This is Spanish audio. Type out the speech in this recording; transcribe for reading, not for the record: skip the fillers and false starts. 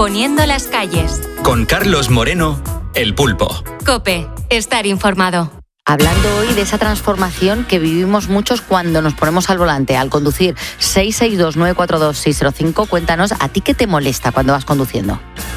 poniendo las calles. Con Carlos Moreno, El Pulpo. COPE, estar informado. Hablando hoy de esa transformación que vivimos muchos cuando nos ponemos al volante, al conducir. 662-942-605, cuéntanos, ¿a ti qué te molesta cuando vas conduciendo?